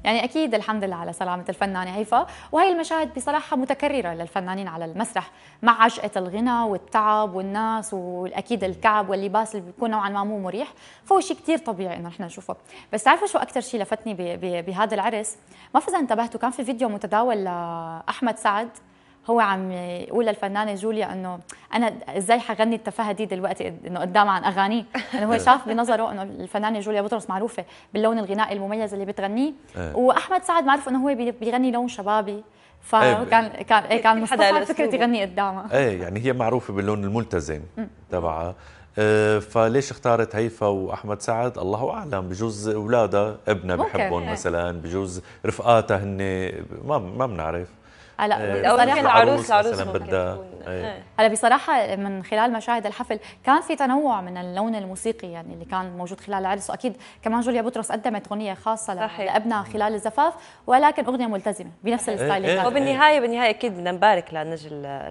يعني اكيد الحمد لله على سلامه الفنانه هيفا، وهي المشاهد بصراحه متكرره للفنانين على المسرح مع عجقه الغنى والتعب والناس، واكيد الكعب واللباس اللي بيكون نوعا ما مو مريح، فهو شيء كثير طبيعي انه نحن نشوفه. بس تعرفوا شو اكثر شيء لفتني بهذا العرس؟ ما بعرف اذا انتبهتوا، كان في فيديو متداول لاحمد سعد هو عم يقول للفنانه جوليا انه انا ازاي حغني التفاهه دي دلوقتي انه قدام عن اغانيه، انه هو شاف بنظره انه الفنانه جوليا بطرس معروفه باللون الغنائي المميز اللي بتغنيه، واحمد سعد معروف انه هو بيغني لون شبابي، فكان كان مستصعب فكره يغني قدامها. ايه يعني هي معروفه باللون الملتزم تبعها. فليش اختارت هيفا واحمد سعد؟ الله اعلم، بجوز اولادها ابنها بحبهم مثلا، بجوز رفقاتها هن ما بنعرف. هلا او يمكن العروس مثلا بدها. هلا بصراحه من خلال مشاهد الحفل كان في تنوع من اللون الموسيقي يعني اللي كان موجود خلال العرس، واكيد كمان جوليا بطرس قدمت اغنيه خاصه لابنها خلال الزفاف، ولكن اغنيه ملتزمه بنفس الستايل. وبالنهايه اكيد بدنا نبارك لنجل